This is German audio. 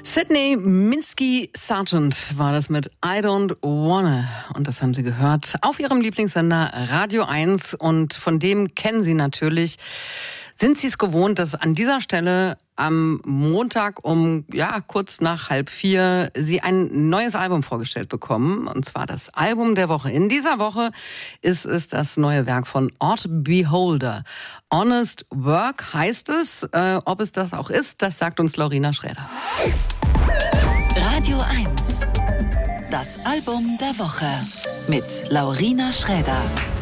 Sydney Minsky Sargent war das mit I Don't Wanna. Und das haben Sie gehört auf Ihrem Lieblingssender Radio 1. Und von dem kennen Sie natürlich. Sind Sie es gewohnt, dass an dieser Stelle am Montag um kurz nach 3:30 Sie ein neues Album vorgestellt bekommen, und zwar das Album der Woche. In dieser Woche ist es das neue Werk von Odd Beholder. Honest Work heißt es. Ob es das auch ist, das sagt uns Laurina Schräder. Radio 1, das Album der Woche mit Laurina Schräder.